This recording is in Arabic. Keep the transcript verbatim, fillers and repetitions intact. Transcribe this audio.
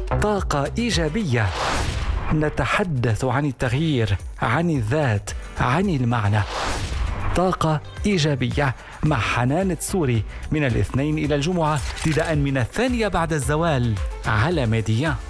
طاقة إيجابية. نتحدث عن التغيير، عن الذات، عن المعنى. طاقة إيجابية مع حنان تسوري من الاثنين إلى الجمعة ابتداء من الثانية بعد الزوال على ميديان.